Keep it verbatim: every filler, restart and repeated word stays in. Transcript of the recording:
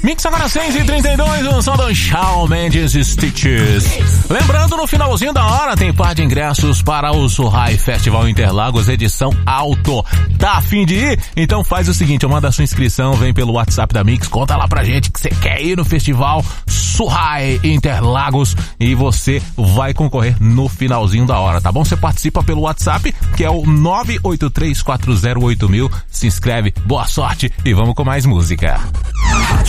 Mix agora seis e trinta e dois, o som do Shawn Mendes Stitches. Lembrando, no finalzinho da hora tem par de ingressos para o Surrai Festival Interlagos, edição alto. Tá a fim de ir? Então faz o seguinte, manda a sua inscrição, vem pelo WhatsApp da Mix, conta lá pra gente que você quer ir no festival Surrai Interlagos e você vai concorrer no finalzinho da hora, tá bom? Você participa pelo WhatsApp, que é o nove oito três quatro zero oito mil. Se inscreve, boa sorte e vamos com mais música.